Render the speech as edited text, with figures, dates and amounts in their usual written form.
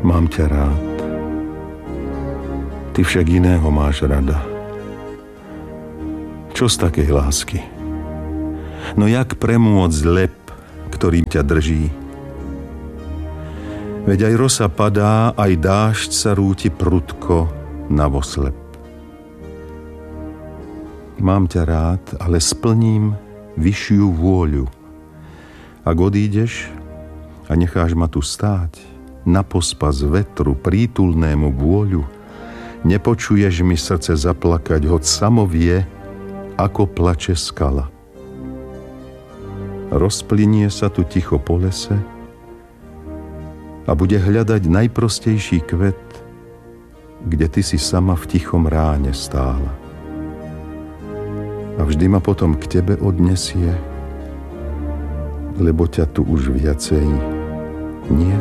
Mám ťa rád. Ty však iného máš rada. Čo z takej lásky? No jak premôcť lep, ktorým ťa drží? Veď aj rosa padá, aj dážď sa rúti prudko navoslep. Mám ťa rád, ale splním vyššiu vôľu. Ak odídeš a necháš ma tu stáť, na pospas vetru prítulnému vôľu, nepočuješ mi srdce zaplakať, hoď samo vie, ako plače skala. Rozplynie sa tu ticho po lese a bude hľadať najprostejší kvet, kde ty si sama v tichom ráne stála. A vždy ma potom k tebe odnesie, lebo ťa tu už viacej nie